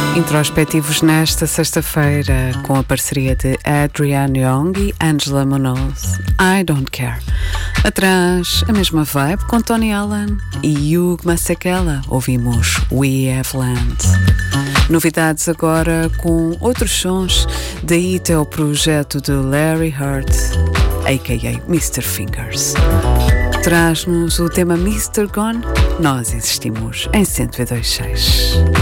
Introspectivos nesta sexta-feira, com a parceria de Adrian Young e Angela Munoz, I Don't Care. Atrás, a mesma vibe com Tony Allen e Hugh Masekela, ouvimos We Have Land. Novidades agora com outros sons, daí até o projeto de Larry Hurt, a.k.a. Mr. Fingers. Traz-nos o tema Mr. Gone, nós existimos em 102.6.